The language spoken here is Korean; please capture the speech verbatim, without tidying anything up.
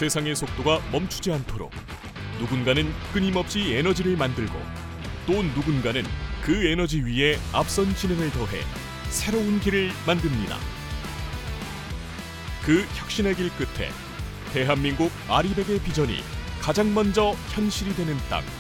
세상의 속도가 멈추지 않도록 누군가는 끊임없이 에너지를 만들고 또 누군가는 그 에너지 위에 앞선 지능을 더해 새로운 길을 만듭니다. 그 혁신의 길 끝에 대한민국 아리백의 비전이 가장 먼저 현실이 되는 땅,